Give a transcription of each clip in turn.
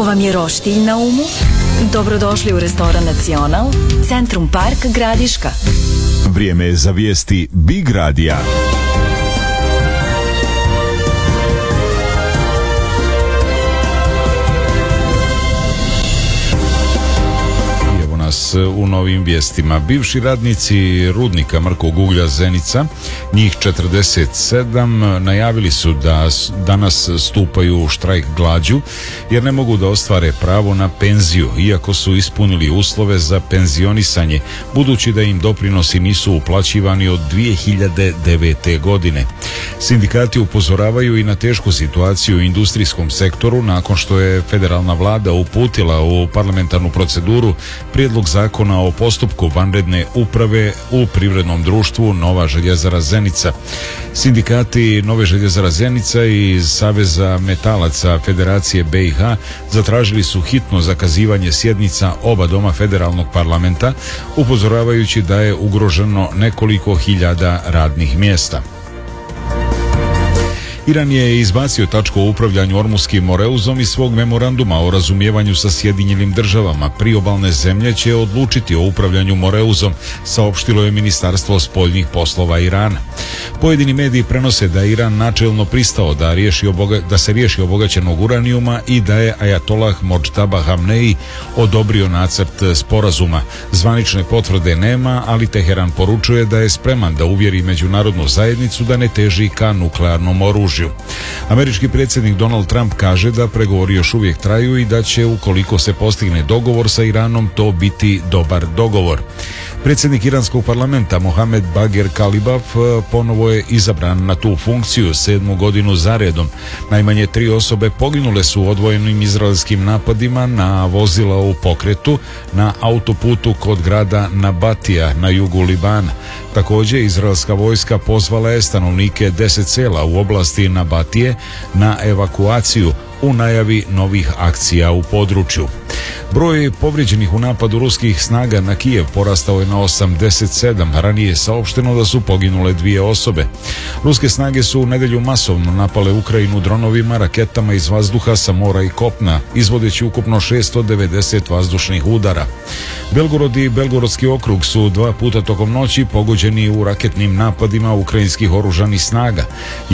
Ako vam je roštilj na umu, dobrodošli u restoran Nacional, Centrum Park Gradiška. Vrijeme je za vijesti Big Radija. U novim vijestima. Bivši radnici rudnika mrkog uglja Zenica, njih 47, najavili su da danas stupaju u štrajk glađu jer ne mogu da ostvare pravo na penziju, iako su ispunili uslove za penzionisanje, budući da im doprinosi nisu uplaćivani od 2009. godine. Sindikati upozoravaju i na tešku situaciju u industrijskom sektoru nakon što je federalna vlada uputila u parlamentarnu proceduru prijedlog zakona o postupku vanredne uprave u privrednom društvu Nova željezara Zenica. Sindikati Nove željezara Zenica i Saveza metalaca Federacije BiH zatražili su hitno zakazivanje sjednica oba doma federalnog parlamenta, upozoravajući da je ugroženo nekoliko hiljada radnih mjesta. Iran je izbacio tačku o upravljanju Ormuskim moreuzom iz svog memoranduma o razumijevanju sa Sjedinjenim državama. Priobalne zemlje će odlučiti o upravljanju moreuzom, saopštilo je Ministarstvo spoljnih poslova Irana. Pojedini mediji prenose da je Iran načelno pristao da se riješi obogaćenog uranijuma i da je Ajatolah Modžtaba Hamnei odobrio nacrt sporazuma. Zvanične potvrde nema, ali Teheran poručuje da je spreman da uvjeri međunarodnu zajednicu da ne teži ka nuklearnom oružju. Američki predsjednik Donald Trump kaže da pregovori još uvijek traju i da će, ukoliko se postigne dogovor sa Iranom, to biti dobar dogovor. Predsjednik iranskog parlamenta Mohamed Bagher Kalibaf ponovo je izabran na tu funkciju 7. godinu zaredom. Najmanje 3 osobe poginule su u odvojenim izraelskim napadima na vozila u pokretu na autoputu kod grada Nabatija na jugu Libana. Također, izraelska vojska pozvala je stanovnike 10 sela u oblasti Nabatije na evakuaciju u najavi novih akcija u području. Broj povrijeđenih u napadu ruskih snaga na Kijev porastao je na 87, ranije je saopšteno da su poginule 2 osobe. Ruske snage su u nedjelju masovno napale Ukrajinu dronovima, raketama iz vazduha, sa mora i kopna, izvodeći ukupno 690 vazdušnih udara. Belgorod i Belgorodski okrug su 2 puta tokom noći pogođeni u raketnim napadima ukrajinskih oružanih snaga.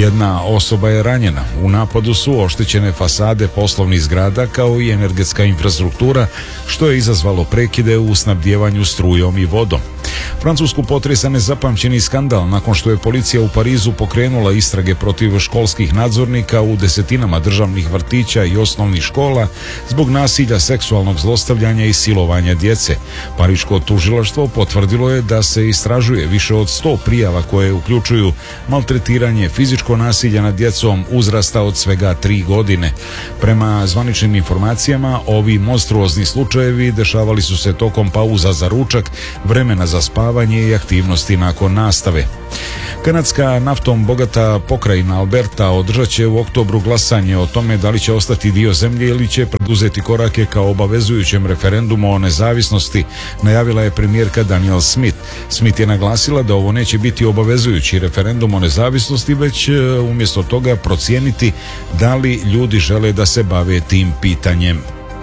1 osoba je ranjena. U napadu su oštećene fasade poslovnih zgrada kao i energetska infrastruktura, što je izazvalo prekide u snabdijevanju strujom i vodom. Francusku potresa nezapamćeni skandal nakon što je policija u Parizu pokrenula istrage protiv školskih nadzornika u desetinama državnih vrtića i osnovnih škola zbog nasilja, seksualnog zlostavljanja i silovanja djece. Pariško tužilaštvo potvrdilo je da se istražuje više od 100 prijava koje uključuju maltretiranje, fizičko nasilje nad djecom uzrasta od svega 3 godine. Prema zvaničnim informacijama, ovi monstruozni slučajevi dešavali su se tokom pauza za ručak, vremena za spavanje i aktivnosti nakon nastave. Kanadska naftom bogata pokrajina Alberta održat će u oktobru glasanje o tome da li će ostati dio zemlje ili će preduzeti korake kao obavezujućem referendumu o nezavisnosti, najavila je premijerka Danielle Smith. Smith je naglasila da ovo neće biti obavezujući referendum o nezavisnosti, već umjesto toga procijeniti da li ljudi žele da se bave tim pitanjem.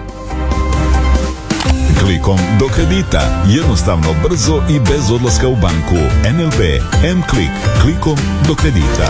Klikom do kredita. Jednostavno, brzo i bez odlaska u banku. NLB M-Klik. Klikom do kredita.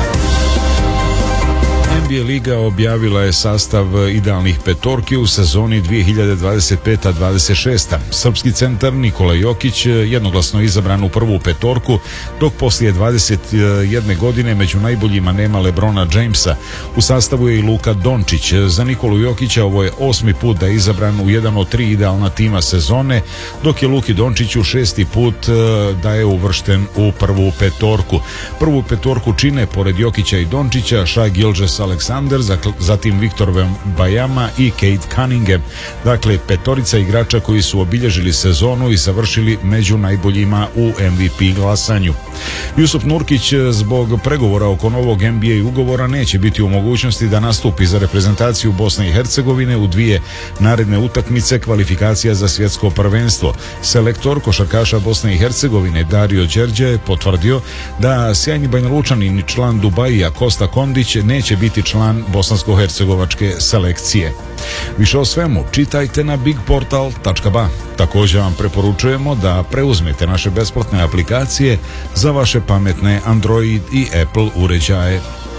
NBA liga objavila je sastav idealnih petorki u sezoni 2025-26. Srpski centar Nikola Jokić jednoglasno izabran u prvu petorku, dok poslije 21 godine među najboljima nema LeBrona Jamesa. U sastavu je i Luka Dončić. Za Nikolu Jokića ovo je 8. put da je izabran u jedan od 3 idealna tima sezone, dok je Luki Dončiću 6. put da je uvršten u prvu petorku. Prvu petorku čine, pored Jokića i Dončića, Shai Gilgeous-Alexander, zatim Victor Wembanyama i Kate Cunningham. Dakle, petorica igrača koji su obilježili sezonu i završili među najboljima u MVP glasanju. Jusuf Nurkić zbog pregovora oko novog NBA ugovora neće biti u mogućnosti da nastupi za reprezentaciju Bosne i Hercegovine u 2 naredne utakmice kvalifikacija za svjetsko prvenstvo. Selektor košarkaša Bosne i Hercegovine Dario Đerđe je potvrdio da sjajni Banja Lučanin i član Dubaija Kosta Kondić neće biti biti član bosansko-hercegovačke selekcije. Više o svemu čitajte na bigportal.ba. Također vam preporučujemo da preuzmete naše besplatne aplikacije za vaše pametne Android i Apple uređaje.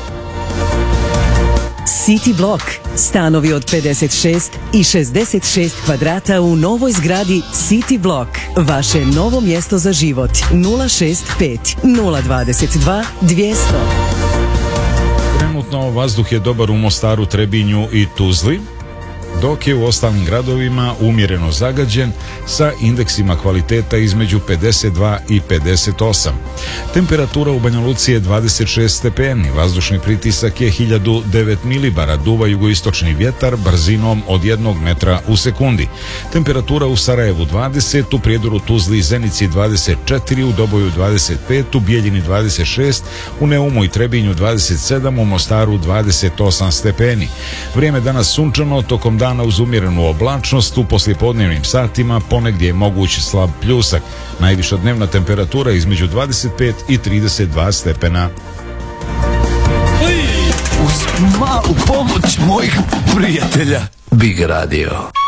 City Block. Stanovi od 56 i 66 kvadrata u novoj zgradi City Block. Vaše novo mjesto za život. 065 022 200. Trenutno vazduh je dobar u Mostaru, Trebinju i Tuzli, dok je u ostalim gradovima umjereno zagađen sa indeksima kvaliteta između 52 i 58. Temperatura u Banja Luci je 26 stepeni, vazdušni pritisak je 1009 milibara, duva jugoistočni vjetar brzinom od 1 metra u sekundi. Temperatura u Sarajevu 20, u Prijedoru, Tuzli i Zenici 24, u Doboju 25, u Bijeljini 26, u Neumu i Trebinju 27, u Mostaru 28 stepeni. Vrijeme danas sunčano, tokom dana uz umjerenu oblačnost, u poslijepodnevnim satima ponegdje je moguć slab pljusak. Najviša dnevna temperatura između 25 i 32 stepena. Uz malu pomoć mojih prijatelja Big Radio.